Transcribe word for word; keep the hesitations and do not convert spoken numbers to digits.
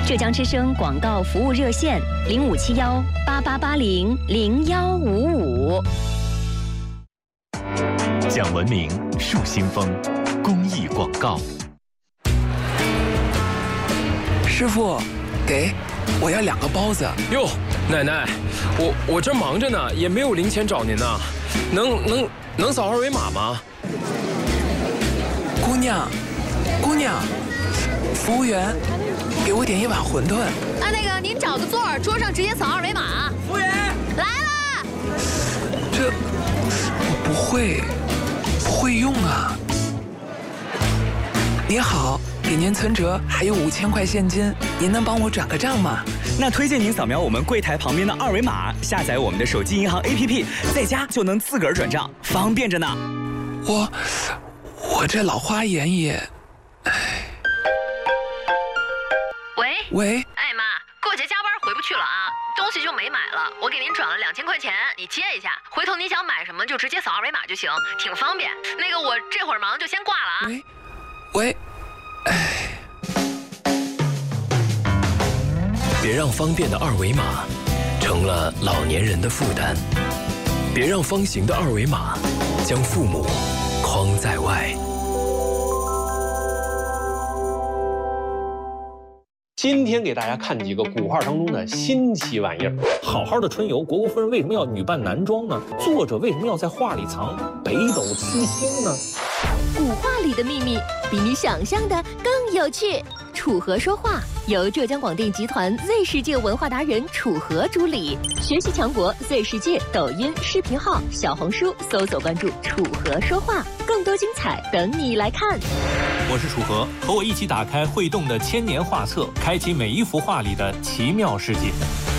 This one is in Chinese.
浙江之声广告服务热线零五七幺八八八零零幺五五。 讲文明树新风，公益广告。 师傅，给，我要两个包子。 哟，奶奶，我我这忙着呢，也没有零钱找您呢，能能能扫二维码吗？ 姑娘，姑娘，服务员，给我点一碗馄饨。 啊，那个您找个座儿，桌上直接扫二维码。 服务员， 来啦！ 这我不会，不会用啊。您好，给您存折还有五千块现金，您能帮我转个账吗？ 那推荐您扫描我们柜台旁边的二维码，下载我们的手机银行 A P P， 在家就能自个儿转账，方便着呢。 我我这老花眼也，唉。 喂喂， 哎妈，过节加班回不去了啊，东西就没买了，我给您转了两千块钱，你接一下，回头您想买什么就直接扫二维码就行，挺方便。那个我这会儿忙就先挂了啊。 喂，喂，唉。 别让方便的二维码成了老年人的负担，别让方形的二维码将父母框在外。 今天给大家看几个古画当中的新奇玩意儿。好好的春游，虢国夫人为什么要女扮男装呢？作者为什么要在画里藏北斗七星呢？ 古画里的秘密比你想象的更有趣。楚河说话由浙江广电集团 Z 世界文化达人楚河主理，学习强国 Z 世界抖音视频号、小红书搜索关注楚河说话，更多精彩等你来看。 我是楚河，和我一起打开会动的千年画册，开启每一幅画里的奇妙世界。